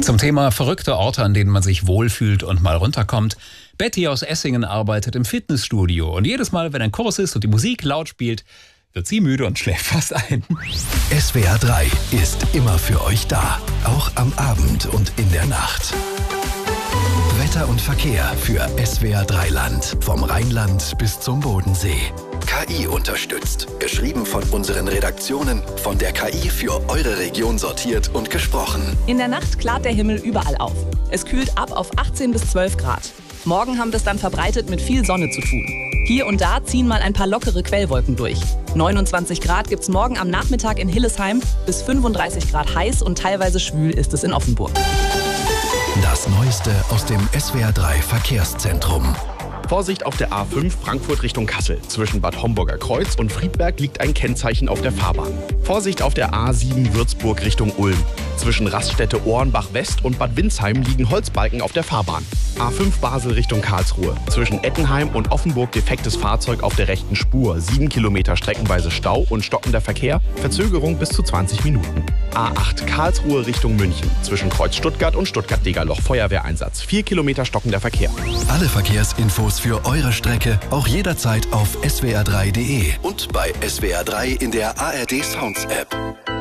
Zum Thema verrückte Orte, an denen man sich wohlfühlt und mal runterkommt. Betty aus Essingen arbeitet im Fitnessstudio. Und jedes Mal, wenn ein Kurs ist und die Musik laut spielt, wird sie müde und schläft fast ein. SWR 3 ist immer für euch da. Auch am Abend und in der Nacht. Wetter und Verkehr für SWR 3 Land. Vom Rheinland bis zum Bodensee. KI unterstützt. Geschrieben von unseren Redaktionen, von der KI für eure Region sortiert und gesprochen. In der Nacht klart der Himmel überall auf. Es kühlt ab auf 18 bis 12 Grad. Morgen haben wir es dann verbreitet mit viel Sonne zu tun. Hier und da ziehen mal ein paar lockere Quellwolken durch. 29 Grad gibt's morgen am Nachmittag in Hillesheim, bis 35 Grad heiß und teilweise schwül ist es in Offenburg. Das Neueste aus dem SWR 3 Verkehrszentrum. Vorsicht auf der A5 Frankfurt Richtung Kassel. Zwischen Bad Homburger Kreuz und Friedberg liegt ein Kennzeichen auf der Fahrbahn. Vorsicht auf der A7 Würzburg Richtung Ulm. Zwischen Raststätte Ohrenbach West und Bad Windsheim liegen Holzbalken auf der Fahrbahn. A5 Basel Richtung Karlsruhe. Zwischen Ettenheim und Offenburg defektes Fahrzeug auf der rechten Spur. 7 Kilometer streckenweise Stau und stockender Verkehr. Verzögerung bis zu 20 Minuten. A8 Karlsruhe Richtung München. Zwischen Kreuz Stuttgart und Stuttgart-Degerloch Feuerwehreinsatz. 4 Kilometer stockender Verkehr. Alle Verkehrsinfos für eure Strecke auch jederzeit auf swr3.de und bei SWR 3 in der ARD Sounds App.